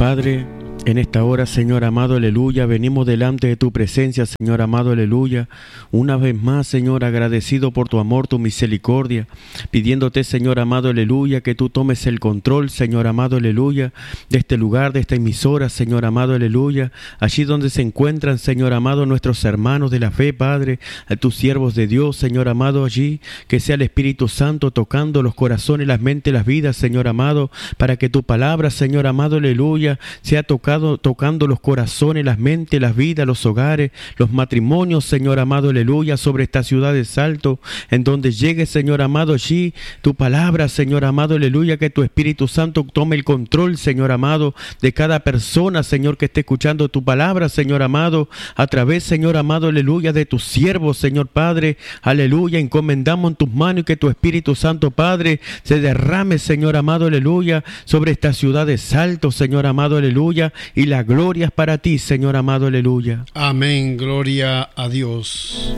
Padre, en esta hora, Señor amado, aleluya, venimos delante de tu presencia, Señor amado, aleluya. Una vez más, Señor, agradecido por tu amor, tu misericordia, pidiéndote, Señor amado, aleluya, que tú tomes el control, Señor amado, aleluya, de este lugar, de esta emisora, Señor amado, aleluya. Allí donde se encuentran, Señor amado, nuestros hermanos de la fe, Padre, a tus siervos de Dios, Señor amado, allí, que sea el Espíritu Santo tocando los corazones, las mentes, las vidas, Señor amado, para que tu palabra, Señor amado, aleluya, sea tocando los corazones, las mentes, las vidas, los hogares, los matrimonios, Señor amado, aleluya, sobre esta ciudad de Salto, en donde llegue, Señor amado, allí tu palabra, Señor amado, aleluya, que tu Espíritu Santo tome el control, Señor amado, de cada persona, Señor, que esté escuchando tu palabra, Señor amado, a través, Señor amado, aleluya, de tus siervos, Señor Padre, aleluya, encomendamos en tus manos y que tu Espíritu Santo, Padre, se derrame, Señor amado, aleluya, sobre esta ciudad de Salto, Señor amado, aleluya, y la gloria es para ti, Señor amado, aleluya. Amén, gloria a Dios.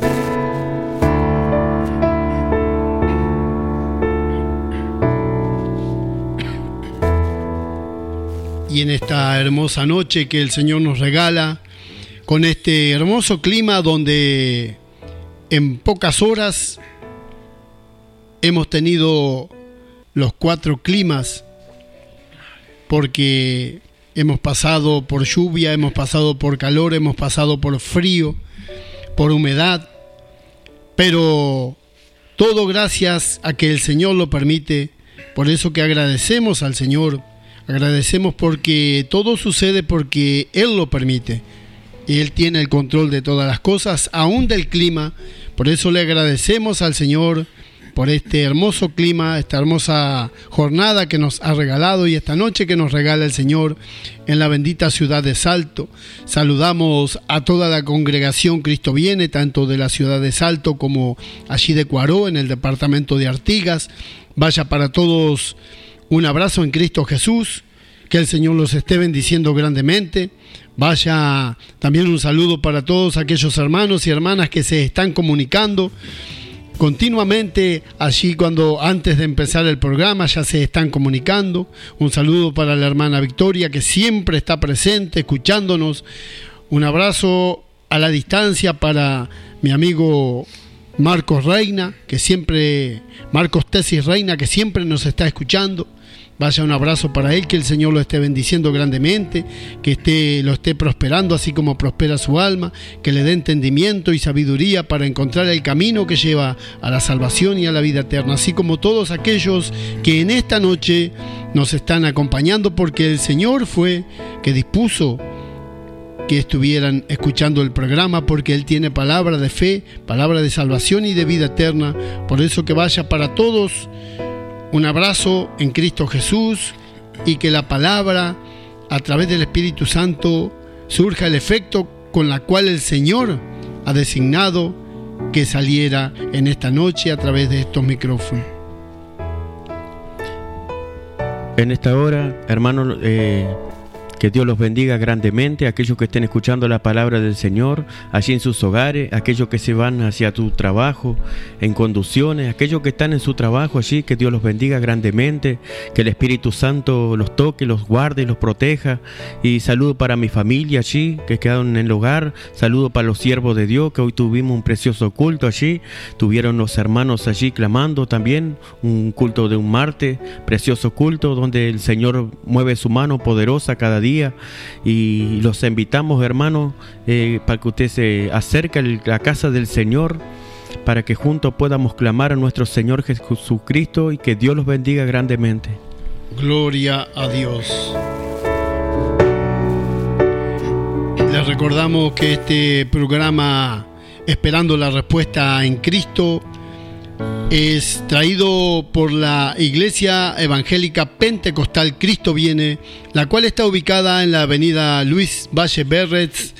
Y en esta hermosa noche que el Señor nos regala, con este hermoso clima donde en pocas horas hemos tenido los 4 climas, porque hemos pasado por lluvia, hemos pasado por calor, hemos pasado por frío, por humedad, pero todo gracias a que el Señor lo permite. Por eso que agradecemos al Señor, agradecemos porque todo sucede porque Él lo permite. Y Él tiene el control de todas las cosas, aún del clima. Por eso le agradecemos al Señor por este hermoso clima, esta hermosa jornada que nos ha regalado y esta noche que nos regala el Señor en la bendita ciudad de Salto. Saludamos a toda la congregación Cristo Viene, tanto de la ciudad de Salto como allí de Cuaró, en el departamento de Artigas. Vaya para todos un abrazo en Cristo Jesús, que el Señor los esté bendiciendo grandemente. Vaya también un saludo para todos aquellos hermanos y hermanas que se están comunicando continuamente allí antes de empezar el programa ya se están comunicando. Un saludo para la hermana Victoria, que siempre está presente escuchándonos. Un abrazo a la distancia para mi amigo Marcos Tesis Reina, que siempre nos está escuchando. Vaya un abrazo para él, que el Señor lo esté bendiciendo grandemente, que lo esté prosperando así como prospera su alma, que le dé entendimiento y sabiduría para encontrar el camino que lleva a la salvación y a la vida eterna, así como todos aquellos que en esta noche nos están acompañando, porque el Señor fue que dispuso que estuvieran escuchando el programa, porque Él tiene palabra de fe, palabra de salvación y de vida eterna. Por eso que vaya para todos un abrazo en Cristo Jesús, y que la palabra a través del Espíritu Santo surja el efecto con la cual el Señor ha designado que saliera en esta noche a través de estos micrófonos. En esta hora, hermanos, que Dios los bendiga grandemente, aquellos que estén escuchando la palabra del Señor allí en sus hogares, aquellos que se van hacia tu trabajo en conducciones, aquellos que están en su trabajo allí, que Dios los bendiga grandemente, que el Espíritu Santo los toque, los guarde y los proteja. Y saludo para mi familia allí, que quedaron en el hogar. Saludo para los siervos de Dios, que hoy tuvimos un precioso culto allí. Tuvieron los hermanos allí clamando también, un culto de un martes, precioso culto, donde el Señor mueve su mano poderosa cada día. Y los invitamos, hermanos, para que usted se acerque a la casa del Señor, para que juntos podamos clamar a nuestro Señor Jesucristo, y que Dios los bendiga grandemente. Gloria a Dios. Les recordamos que este programa Esperando la Respuesta en Cristo es traído por la Iglesia Evangélica Pentecostal Cristo Viene, la cual está ubicada en la avenida Luis Valle Berretz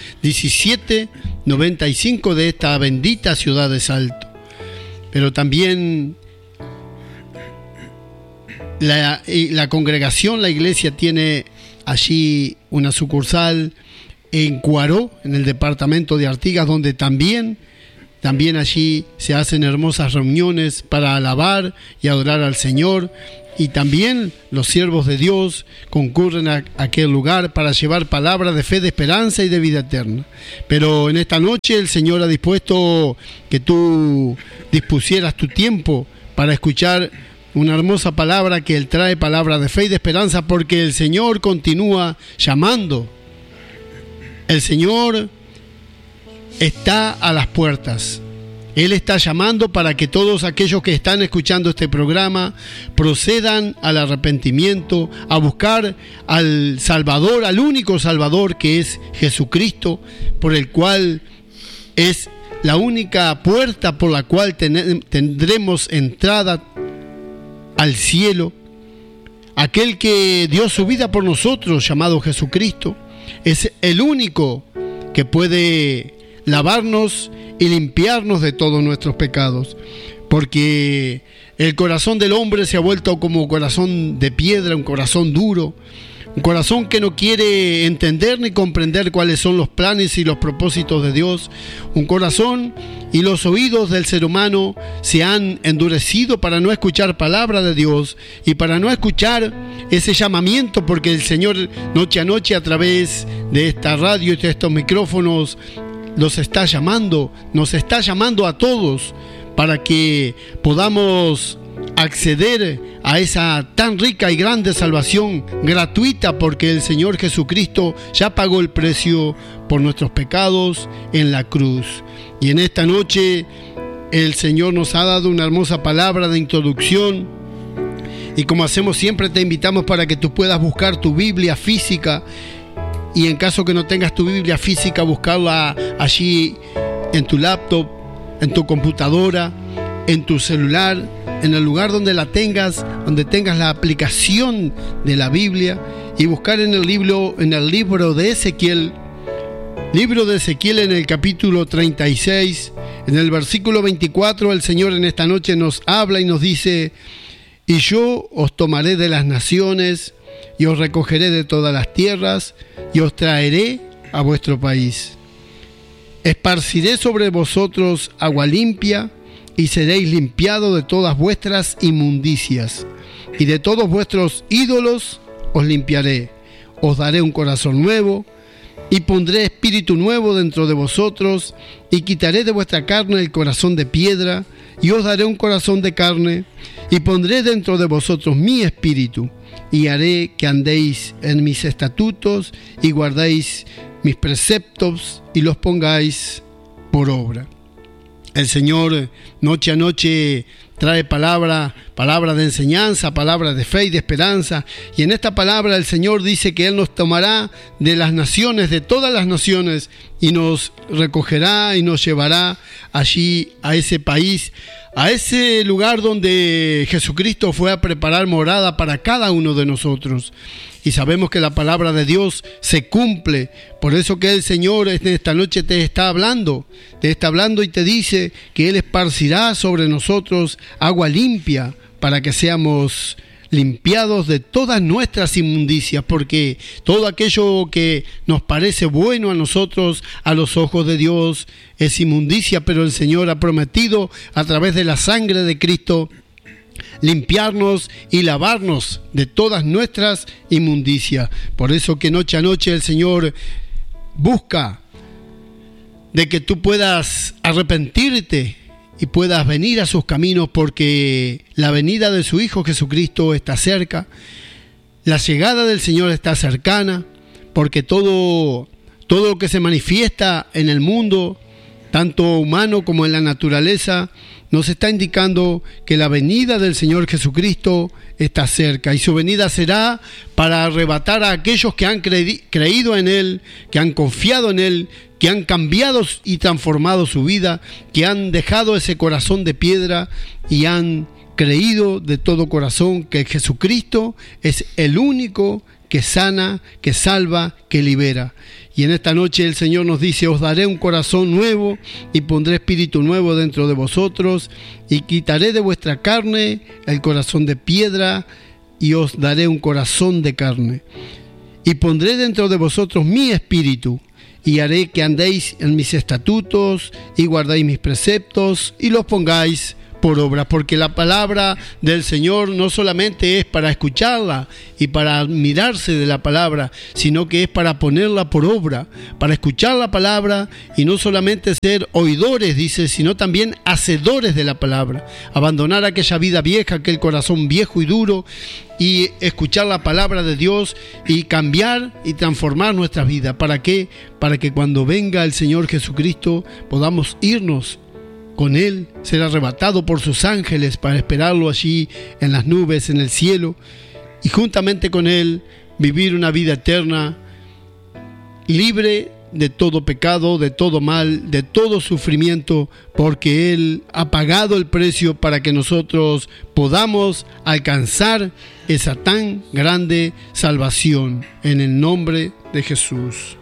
1795 de esta bendita ciudad de Salto. Pero también la congregación, la iglesia, tiene allí una sucursal en Cuaró, en el departamento de Artigas, donde también También allí se hacen hermosas reuniones para alabar y adorar al Señor. Y también los siervos de Dios concurren a aquel lugar para llevar palabra de fe, de esperanza y de vida eterna. Pero en esta noche el Señor ha dispuesto que tú dispusieras tu tiempo para escuchar una hermosa palabra que Él trae, palabra de fe y de esperanza, porque el Señor continúa llamando. El Señor está a las puertas. Él está llamando para que todos aquellos que están escuchando este programa procedan al arrepentimiento, a buscar al Salvador, al único Salvador que es Jesucristo, por el cual es la única puerta por la cual tendremos entrada al cielo. Aquel que dio su vida por nosotros, llamado Jesucristo, es el único que puede lavarnos y limpiarnos de todos nuestros pecados, porque el corazón del hombre se ha vuelto como corazón de piedra, un corazón duro, un corazón que no quiere entender ni comprender cuáles son los planes y los propósitos de Dios. Un corazón y los oídos del ser humano se han endurecido para no escuchar palabra de Dios y para no escuchar ese llamamiento, porque el Señor noche a noche a través de esta radio y de estos micrófonos nos está llamando a todos para que podamos acceder a esa tan rica y grande salvación gratuita, porque el Señor Jesucristo ya pagó el precio por nuestros pecados en la cruz. Y en esta noche el Señor nos ha dado una hermosa palabra de introducción, y como hacemos siempre te invitamos para que tú puedas buscar tu Biblia física, y en caso que no tengas tu Biblia física, buscarla allí en tu laptop, en tu computadora, en tu celular, en el lugar donde la tengas, donde tengas la aplicación de la Biblia, y buscar en el libro de Ezequiel, en el capítulo 36, en el versículo 24, el Señor en esta noche nos habla y nos dice: y yo os tomaré de las naciones, y os recogeré de todas las tierras, y os traeré a vuestro país. Esparciré sobre vosotros agua limpia, y seréis limpiados de todas vuestras inmundicias, y de todos vuestros ídolos os limpiaré. Os daré un corazón nuevo, y pondré espíritu nuevo dentro de vosotros, y quitaré de vuestra carne el corazón de piedra, y os daré un corazón de carne, y pondré dentro de vosotros mi espíritu, y haré que andéis en mis estatutos, y guardéis mis preceptos, y los pongáis por obra. El Señor noche a noche trae palabra de enseñanza, palabra de fe y de esperanza. Y en esta palabra el Señor dice que Él nos tomará de las naciones, de todas las naciones, y nos recogerá y nos llevará allí a ese país, a ese lugar donde Jesucristo fue a preparar morada para cada uno de nosotros. Y sabemos que la palabra de Dios se cumple. Por eso que el Señor en esta noche te está hablando y te dice que Él esparcirá sobre nosotros agua limpia para que seamos limpiados de todas nuestras inmundicias, porque todo aquello que nos parece bueno a nosotros, a los ojos de Dios, es inmundicia, pero el Señor ha prometido a través de la sangre de Cristo limpiarnos y lavarnos de todas nuestras inmundicias. Por eso que noche a noche el Señor busca de que tú puedas arrepentirte y puedas venir a sus caminos, porque la venida de su Hijo Jesucristo está cerca, la llegada del Señor está cercana, porque todo lo que se manifiesta en el mundo, tanto humano como en la naturaleza, nos está indicando que la venida del Señor Jesucristo está cerca, y su venida será para arrebatar a aquellos que han creído en Él, que han confiado en Él, que han cambiado y transformado su vida, que han dejado ese corazón de piedra y han creído de todo corazón que Jesucristo es el único que sana, que salva, que libera. Y en esta noche el Señor nos dice: os daré un corazón nuevo y pondré espíritu nuevo dentro de vosotros, y quitaré de vuestra carne el corazón de piedra, y os daré un corazón de carne. y pondré dentro de vosotros mi espíritu, y haré que andéis en mis estatutos, y guardéis mis preceptos, y los pongáis por obra, porque la palabra del Señor no solamente es para escucharla y para admirarse de la palabra, sino que es para ponerla por obra, para escuchar la palabra y no solamente ser oidores, dice, sino también hacedores de la palabra, abandonar aquella vida vieja, aquel corazón viejo y duro, y escuchar la palabra de Dios y cambiar y transformar nuestras vidas. ¿Para qué? Para que cuando venga el Señor Jesucristo podamos irnos con Él, ser arrebatado por sus ángeles para esperarlo allí en las nubes, en el cielo, y juntamente con Él vivir una vida eterna, libre de todo pecado, de todo mal, de todo sufrimiento, porque Él ha pagado el precio para que nosotros podamos alcanzar esa tan grande salvación, en el nombre de Jesús.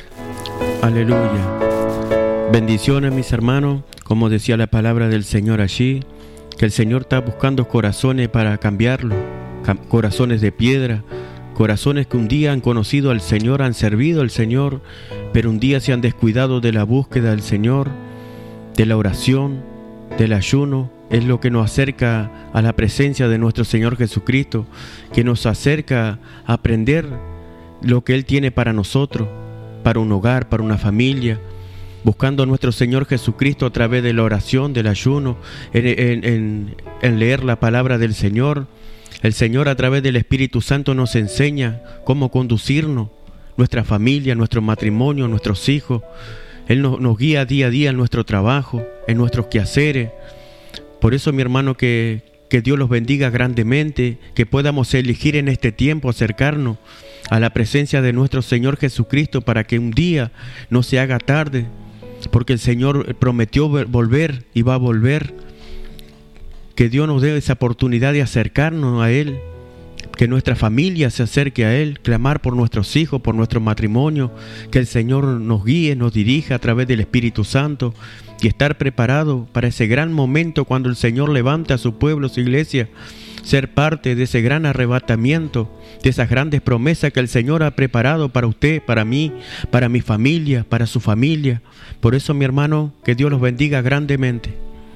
Aleluya. Bendiciones, mis hermanos. Como decía la palabra del Señor allí, que el Señor está buscando corazones para cambiarlo, corazones de piedra, corazones que un día han conocido al Señor, han servido al Señor, pero un día se han descuidado de la búsqueda del Señor, de la oración, del ayuno. Es lo que nos acerca a la presencia de nuestro Señor Jesucristo, que nos acerca a aprender lo que Él tiene para nosotros, para un hogar, para una familia, buscando a nuestro Señor Jesucristo a través de la oración, del ayuno, en leer la palabra del Señor. El Señor a través del Espíritu Santo nos enseña cómo conducirnos, nuestra familia, nuestro matrimonio, nuestros hijos. Él nos guía día a día en nuestro trabajo, en nuestros quehaceres. Por eso, mi hermano, que Dios los bendiga grandemente, que podamos elegir en este tiempo acercarnos a la presencia de nuestro Señor Jesucristo para que un día no se haga tarde, porque el Señor prometió volver y va a volver. Que Dios nos dé esa oportunidad de acercarnos a Él, que nuestra familia se acerque a Él, clamar por nuestros hijos, por nuestro matrimonio, que el Señor nos guíe, nos dirija a través del Espíritu Santo y estar preparado para ese gran momento cuando el Señor levante a su pueblo, su iglesia, ser parte de ese gran arrebatamiento, de esas grandes promesas que el Señor ha preparado para usted, para mí, para mi familia, para su familia. Por eso, mi hermano, que Dios los bendiga grandemente.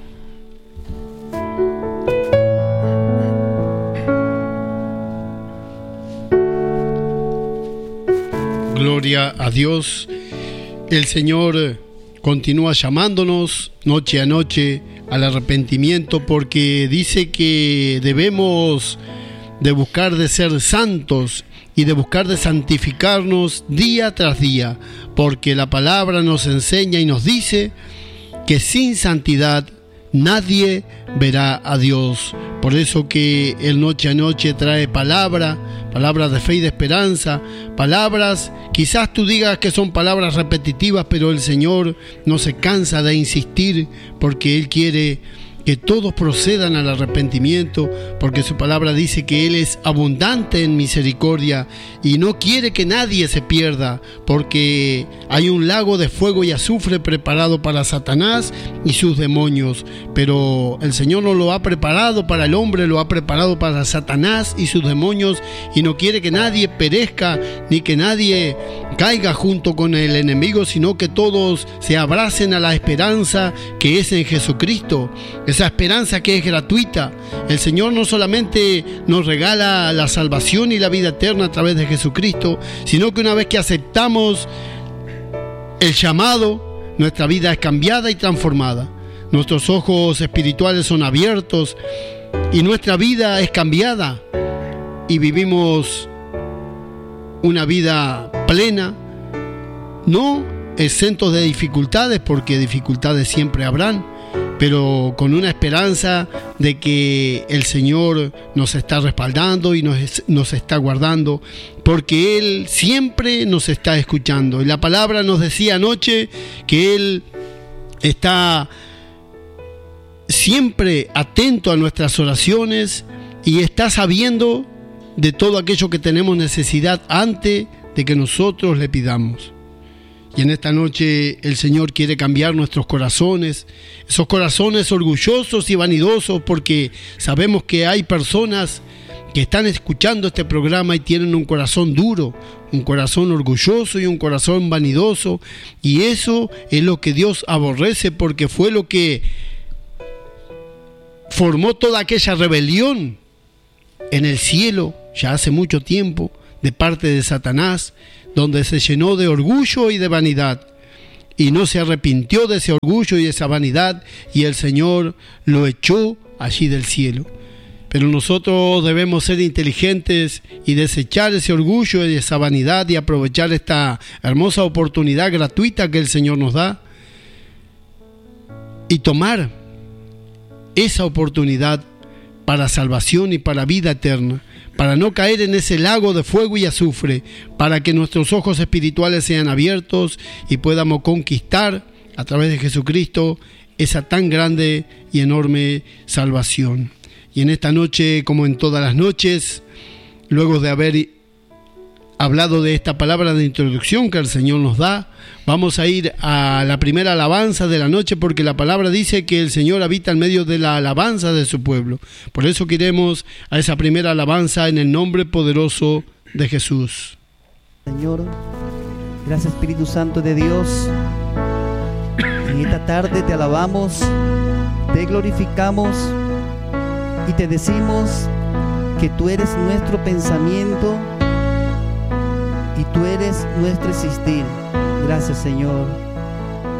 Gloria a Dios. El Señor continúa llamándonos noche a noche al arrepentimiento, porque dice que debemos de buscar de ser santos y de buscar de santificarnos día tras día, porque la palabra nos enseña y nos dice que sin santidad nadie verá a Dios. Por eso que Él noche a noche trae palabras de fe y de esperanza, palabras, quizás tú digas que son palabras repetitivas, pero el Señor no se cansa de insistir, porque Él quiere que todos procedan al arrepentimiento, porque su palabra dice que Él es abundante en misericordia y no quiere que nadie se pierda, porque hay un lago de fuego y azufre preparado para Satanás y sus demonios, pero el Señor no lo ha preparado para el hombre, lo ha preparado para Satanás y sus demonios, y no quiere que nadie perezca ni que nadie caiga junto con el enemigo, sino que todos se abracen a la esperanza que es en Jesucristo, esa esperanza que es gratuita. El Señor no solamente nos regala la salvación y la vida eterna a través de Jesucristo, sino que una vez que aceptamos el llamado, nuestra vida es cambiada y transformada. Nuestros ojos espirituales son abiertos y nuestra vida es cambiada y vivimos una vida plena, no exentos de dificultades, porque dificultades siempre habrán, pero con una esperanza de que el Señor nos está respaldando y nos está guardando, porque Él siempre nos está escuchando. Y la palabra nos decía anoche que Él está siempre atento a nuestras oraciones y está sabiendo de todo aquello que tenemos necesidad antes de que nosotros le pidamos. Y en esta noche el Señor quiere cambiar nuestros corazones, esos corazones orgullosos y vanidosos, porque sabemos que hay personas que están escuchando este programa y tienen un corazón duro, un corazón orgulloso y un corazón vanidoso, y eso es lo que Dios aborrece, porque fue lo que formó toda aquella rebelión en el cielo ya hace mucho tiempo de parte de Satanás, donde se llenó de orgullo y de vanidad y no se arrepintió de ese orgullo y de esa vanidad, y el Señor lo echó allí del cielo. Pero nosotros debemos ser inteligentes y desechar ese orgullo y esa vanidad y aprovechar esta hermosa oportunidad gratuita que el Señor nos da y tomar esa oportunidad para salvación y para vida eterna, para no caer en ese lago de fuego y azufre, para que nuestros ojos espirituales sean abiertos y podamos conquistar a través de Jesucristo esa tan grande y enorme salvación. Y en esta noche, como en todas las noches, luego de haber hablado de esta palabra de introducción que el Señor nos da, vamos a ir a la primera alabanza de la noche, porque la palabra dice que el Señor habita en medio de la alabanza de su pueblo. Por eso queremos a esa primera alabanza en el nombre poderoso de Jesús. Señor, gracias Espíritu Santo de Dios. En esta tarde te alabamos, te glorificamos y te decimos que tú eres nuestro pensamiento y tú eres nuestro existir. Gracias, Señor.